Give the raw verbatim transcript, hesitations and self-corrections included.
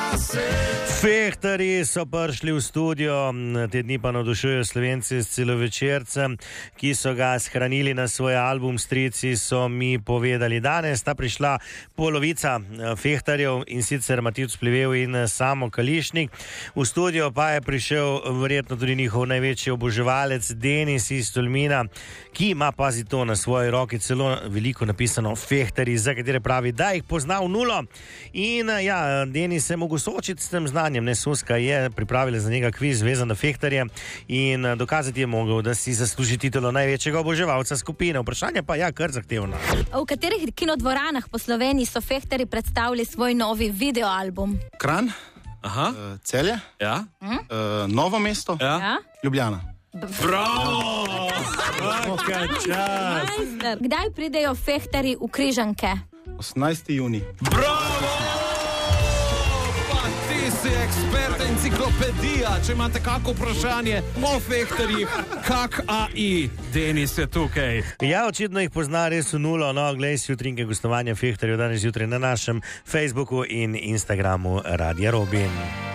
Fehtarji so prišli v studio, te dni pa navdušujejo Slovenci s celovečercem, ki so ga shranili na svoj album Strici, so mi povedali. Danes sta prišla polovica fehtarjev, in sicer Matevž Plivel in Samo Kališnik. V studio pa je prišel verjetno tudi njihov največji oboževalec Denis iz Tolmina, ki ima, pazi to, na svoji roki celo veliko napisano Fehtarji, za katere pravi, da jih pozna v nulo. In ja, Denis se je mogel soočiti s tem znanjem. Ne, Suska je pripravila za njega kviz vezan na fehtarje in dokazati je mogel, da si zasluži titulo največjega oboževalca skupine. Vprašanje pa je ja, kar zahtevno. V katerih kinodvoranah po Sloveniji so Fehtarji predstavili svoj novi videoalbum? Kranj, Aha. uh, Celje, Ja. uh, Novo mesto, Ja. Ja? Ljubljana. Bravo! Kakšen čas! Majster. Kdaj pridejo Fehtarji v Križanke? osemnajsti junij. Bravo! Pa ti si ekspert, enciklopedija. Če imate kako vprašanje o fehtarjih, kak A I, Denis je tukaj. Ja, očitno jih pozna res v nulo. No, glej si jutrinke gostovanja fehtarjev danes zjutraj na našem Facebooku in Instagramu Radia Robin.